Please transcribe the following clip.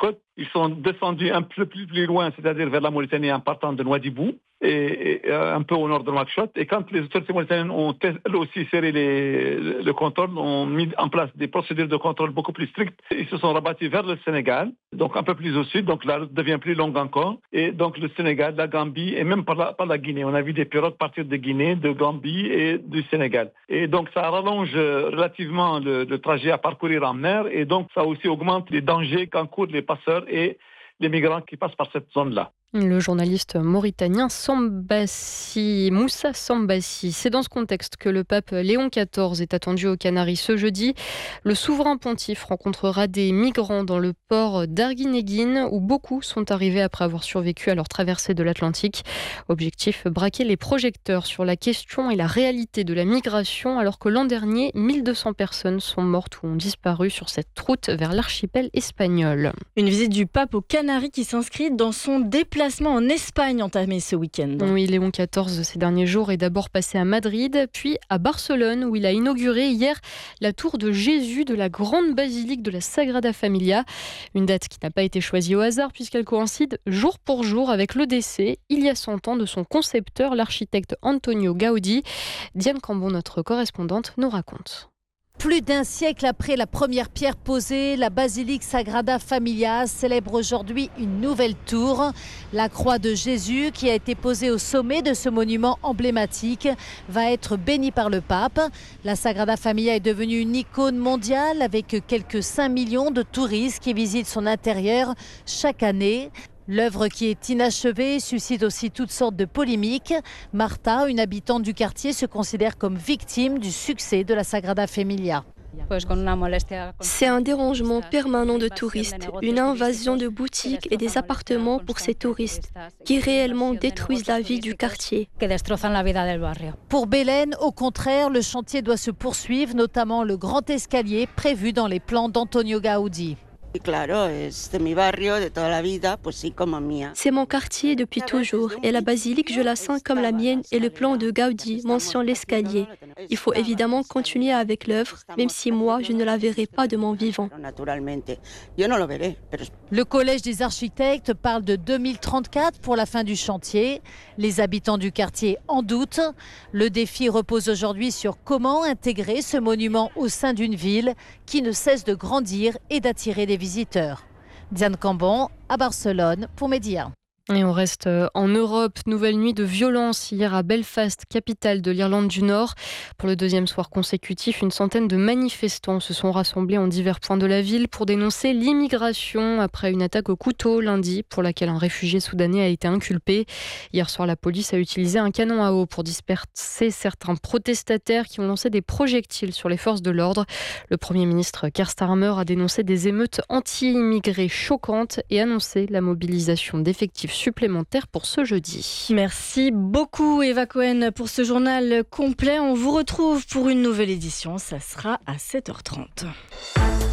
côte. Ils sont descendus un peu plus loin, c'est-à-dire vers la Mauritanie en partant de Nouadhibou et un peu au nord de Nouakchott. Et quand les autorités mauritaniennes ont elles aussi serré le contrôle, ont mis en place des procédures de contrôle beaucoup plus strictes, ils se sont rabattus vers le Sénégal, donc un peu plus au sud, donc la route devient plus longue encore. Et donc le Sénégal, la Gambie et même par la Guinée. On a vu des pirogues partir de Guinée, de Gambie et du Sénégal. Et donc ça rallonge relativement le trajet à parcourir en mer et donc ça aussi augmente les dangers qu'encourent les passeurs et les migrants qui passent par cette zone-là. Le journaliste mauritanien Moussa Sambassi. C'est dans ce contexte que le pape Léon XIV est attendu aux Canaries ce jeudi. Le souverain pontife rencontrera des migrants dans le port d'Arguinéguine où beaucoup sont arrivés après avoir survécu à leur traversée de l'Atlantique. Objectif, braquer les projecteurs sur la question et la réalité de la migration alors que l'an dernier, 1200 personnes sont mortes ou ont disparu sur cette route vers l'archipel espagnol. Une visite du pape aux Canaries qui s'inscrit dans son déplacement en Espagne entamé ce week-end. Oui, Léon XIV, ces derniers jours, est d'abord passé à Madrid, puis à Barcelone, où il a inauguré hier la tour de Jésus de la grande basilique de la Sagrada Familia. Une date qui n'a pas été choisie au hasard, puisqu'elle coïncide jour pour jour avec le décès, il y a 100 ans, de son concepteur, l'architecte Antonio Gaudí. Diane Cambon, notre correspondante, nous raconte. Plus d'un siècle après la première pierre posée, la basilique Sagrada Familia célèbre aujourd'hui une nouvelle tour. La croix de Jésus, qui a été posée au sommet de ce monument emblématique, va être bénie par le pape. La Sagrada Familia est devenue une icône mondiale avec quelques 5 millions de touristes qui visitent son intérieur chaque année. L'œuvre, qui est inachevée, suscite aussi toutes sortes de polémiques. Martha, une habitante du quartier, se considère comme victime du succès de la Sagrada Familia. C'est un dérangement permanent de touristes, une invasion de boutiques et des appartements pour ces touristes qui réellement détruisent la vie du quartier. Pour Bélène, au contraire, le chantier doit se poursuivre, notamment le grand escalier prévu dans les plans d'Antonio Gaudí. C'est mon quartier depuis toujours et la basilique, je la sens comme la mienne et le plan de Gaudí mentionne l'escalier. Il faut évidemment continuer avec l'œuvre, même si moi, je ne la verrai pas de mon vivant. Le Collège des architectes parle de 2034 pour la fin du chantier. Les habitants du quartier en doutent. Le défi repose aujourd'hui sur comment intégrer ce monument au sein d'une ville qui ne cesse de grandir et d'attirer des visiteurs. Diane Cambon à Barcelone pour Média. Et on reste en Europe. Nouvelle nuit de violence hier à Belfast, capitale de l'Irlande du Nord. Pour le deuxième soir consécutif, une centaine de manifestants se sont rassemblés en divers points de la ville pour dénoncer l'immigration après une attaque au couteau lundi pour laquelle un réfugié soudanais a été inculpé. Hier soir, la police a utilisé un canon à eau pour disperser certains protestataires qui ont lancé des projectiles sur les forces de l'ordre. Le Premier ministre Keir Starmer a dénoncé des émeutes anti-immigrés choquantes et annoncé la mobilisation d'effectifs supplémentaires pour ce jeudi. Merci beaucoup Eva Cohen pour ce journal complet. On vous retrouve pour une nouvelle édition. Ça sera à 7h30.